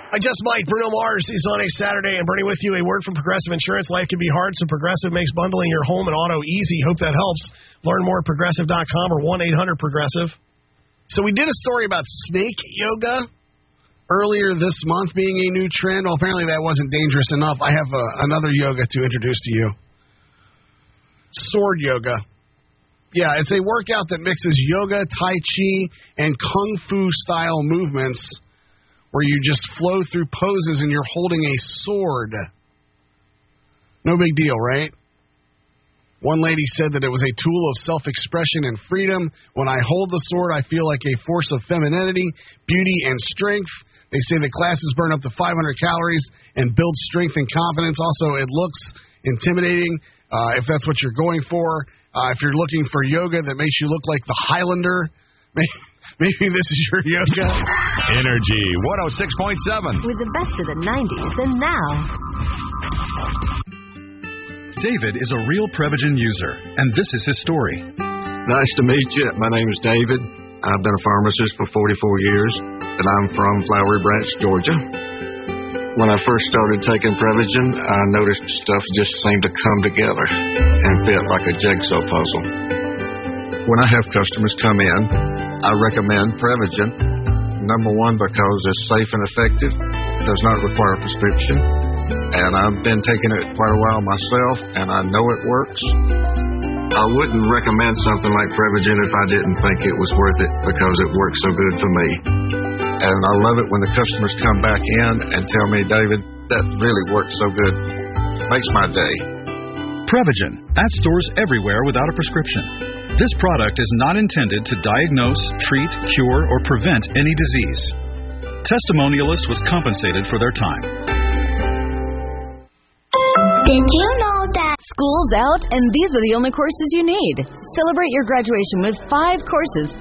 I just might. Bruno Mars is on a Saturday, and Bernie with you. A word from Progressive Insurance. Life can be hard, so Progressive makes bundling your home and auto easy. Hope that helps. Learn more at Progressive.com or 1-800-PROGRESSIVE. So we did a story about snake yoga earlier this month being a new trend. Well, apparently that wasn't dangerous enough. I have another yoga to introduce to you. Sword yoga. Yeah, it's a workout that mixes yoga, tai chi, and kung fu style movements where you just flow through poses and you're holding a sword. No big deal, right? One lady said that it was a tool of self-expression and freedom. When I hold the sword, I feel like a force of femininity, beauty, and strength. They say the classes burn up to 500 calories and build strength and confidence. Also, it looks intimidating if that's what you're going for. If you're looking for yoga that makes you look like the Highlander, maybe this is your yoga. Energy 106.7. With the best of the 90s and now. David is a real Prevagen user, and this is his story. Nice to meet you. My name is David. I've been a pharmacist for 44 years, and I'm from Flowery Branch, Georgia. When I first started taking Prevagen, I noticed stuff just seemed to come together and fit like a jigsaw puzzle. When I have customers come in, I recommend Prevagen. Number one, because it's safe and effective, does not require a prescription, and I've been taking it quite a while myself, and I know it works. I wouldn't recommend something like Prevagen if I didn't think it was worth it because it works so good for me. And I love it when the customers come back in and tell me, David, that really works so good. Makes my day. Prevagen, at stores everywhere without a prescription. This product is not intended to diagnose, treat, cure, or prevent any disease. Testimonialists was compensated for their time. Did you know that School's out, and these are the only courses you need. Celebrate your graduation with 5 courses